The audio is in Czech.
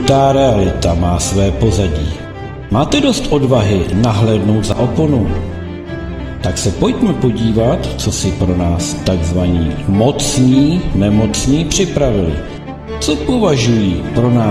Ta realita má své pozadí. Máte dost odvahy nahlédnout za oponu? Tak se pojďme podívat, co si pro nás takzvaní mocní nemocní připravili. Co považují pro nás